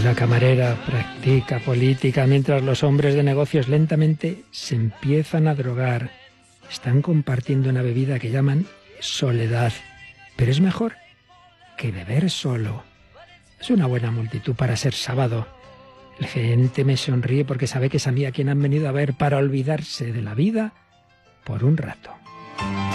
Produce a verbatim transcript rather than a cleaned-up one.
La camarera practica política mientras los hombres de negocios lentamente se empiezan a drogar. Están compartiendo una bebida que llaman soledad. Pero es mejor que beber solo. Es una buena multitud para ser sábado. La gente me sonríe porque sabe que es a mí a quien han venido a ver para olvidarse de la vida por un rato.